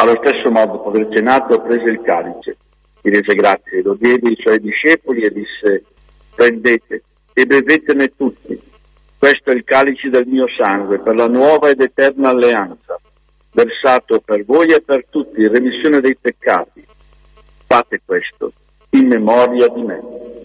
Allo stesso modo, dopo aver cenato, prese il calice, gli rese grazie, lo diede ai suoi discepoli e disse: prendete e bevetene tutti. Questo è il calice del mio sangue, per la nuova ed eterna alleanza, versato per voi e per tutti in remissione dei peccati. Fate questo in memoria di me.